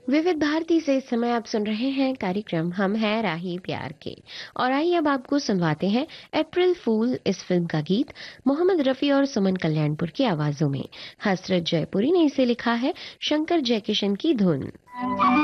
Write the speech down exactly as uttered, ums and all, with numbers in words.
विविध भारती से इस समय आप सुन रहे हैं कार्यक्रम हम हैं राही प्यार के। और आइए अब आपको सुनवाते हैं अप्रैल फूल इस फिल्म का गीत मोहम्मद रफी और सुमन कल्याणपुर की आवाजों में। हसरत जयपुरी ने इसे लिखा है, शंकर जयकिशन की धुन।